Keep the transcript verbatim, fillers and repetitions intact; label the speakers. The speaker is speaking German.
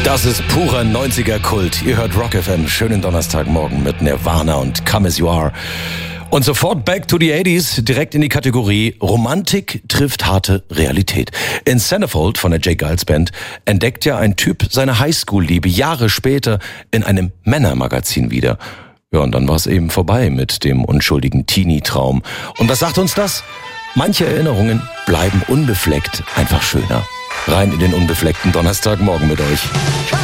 Speaker 1: Das ist purer neunziger-Kult. Ihr hört Rock F M. Schönen Donnerstagmorgen mit Nirvana und Come As You Are. Und sofort back to the eighties, direkt in die Kategorie Romantik trifft harte Realität. In Centerfold von der J. Geils Band entdeckt ja ein Typ seine Highschool-Liebe Jahre später in einem Männermagazin wieder. Ja, und dann war es eben vorbei mit dem unschuldigen Teenie-Traum. Und was sagt uns das? Manche Erinnerungen bleiben unbefleckt einfach schöner. Rein in den unbefleckten Donnerstagmorgen mit euch.